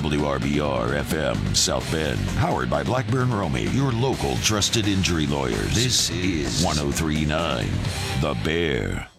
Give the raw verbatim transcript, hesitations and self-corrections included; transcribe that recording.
W R B R F M South Bend. Powered by Blackburn Romey, your local trusted injury lawyers. This is one oh three point nine The Bear.